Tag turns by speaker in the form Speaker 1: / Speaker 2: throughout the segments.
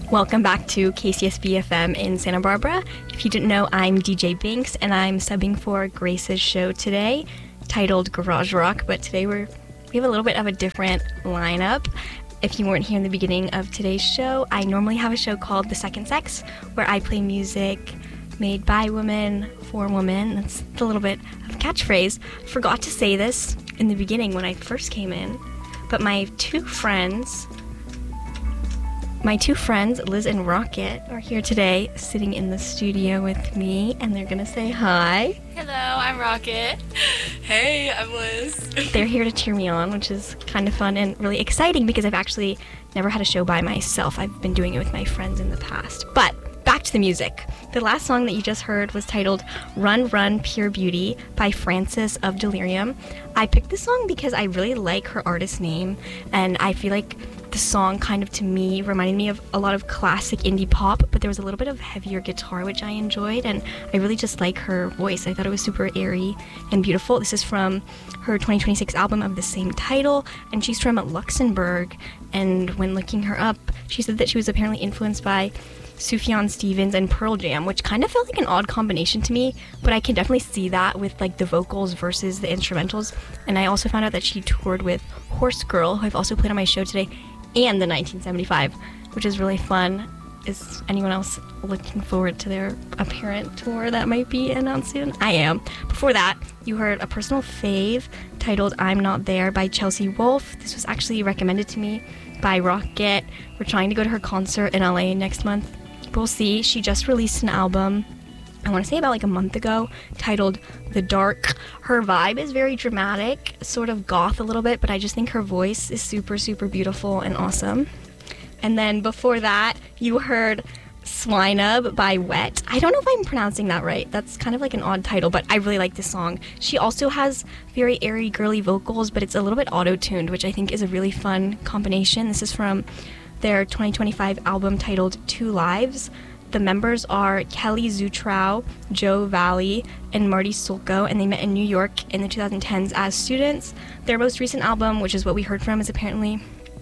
Speaker 1: Welcome back to KCSB FM in Santa Barbara. If you didn't know, I'm DJ Binks, and I'm subbing for Grace's show today, titled Garage Rock. But today we have a little bit of a different lineup. If you weren't here in the beginning of today's show, I normally have a show called The Second Sex, where I play music made by women for women. That's a little bit of a catchphrase. Forgot to say this in the beginning when I first came in, but my two friends, Liz and Rocket, are here today sitting in the studio with me, and they're gonna say hi.
Speaker 2: Hello, I'm Rocket. Hey, I'm Liz.
Speaker 1: They're here to cheer me on, which is kind of fun and really exciting because I've actually never had a show by myself. I've been doing it with my friends in the past. But back to the music. The last song that you just heard was titled Run, Run, Pure Beauty by Frances of Delirium. I picked this song because I really like her artist name, and I feel like the song kind of, to me, reminded me of a lot of classic indie pop, but there was a little bit of heavier guitar, which I enjoyed, and I really just like her voice. I thought it was super airy and beautiful. This is from her 2026 album of the same title, and she's from Luxembourg, and when looking her up, she said that she was apparently influenced by Sufjan Stevens and Pearl Jam, which kind of felt like an odd combination to me, but I can definitely see that with like the vocals versus the instrumentals. And I also found out that she toured with Horse Girl, who I've also played on my show today, and the 1975, which is really fun. Is anyone else looking forward to their apparent tour that might be announced soon? I am. Before that, you heard a personal fave titled I'm Not There by Chelsea Wolfe. This was actually recommended to me by Rocket. We're trying to go to her concert in LA next month. We'll see. She just released an album, I want to say about like a month ago, titled The Dark. Her vibe is very dramatic, sort of goth a little bit, but I just think her voice is super, super beautiful and awesome. And then before that, you heard Swinub by Wet. I don't know if I'm pronouncing that right. That's kind of like an odd title, but I really like this song. She also has very airy, girly vocals, but it's a little bit auto-tuned, which I think is a really fun combination. This is from their 2025 album titled Two Lives. The members are Kelly Zutrow, Joe Valley, and Marty Sulko, and they met in New York in the 2010s as students. Their most recent album, which is what we heard from, is apparently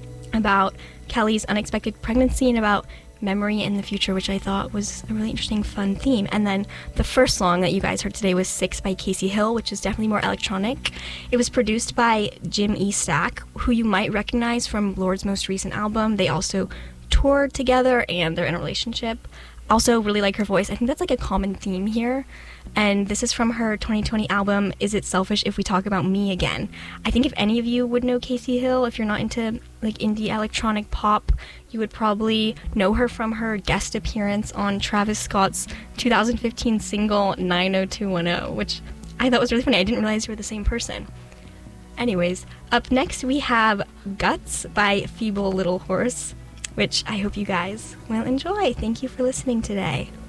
Speaker 1: about Kelly's unexpected pregnancy and about memory in the future, which I thought was a really interesting, fun theme. And then the first song that you guys heard today was 6 by Casey Hill, which is definitely more electronic. It was produced by Jim E. Stack, who you might recognize from Lord's most recent album. They also toured together, and they're in a relationship. Also really like her voice. I think that's like a common theme here. And this is from her 2020 album, Is It Selfish If We Talk About Me Again? I think if any of you would know Casey Hill, if you're not into like indie electronic pop, you would probably know her from her guest appearance on Travis Scott's 2015 single 90210, which I thought was really funny. I didn't realize you were the same person. Anyways, up next we have Guts by Feeble Little Horse, which I hope you guys will enjoy. Thank you for listening today.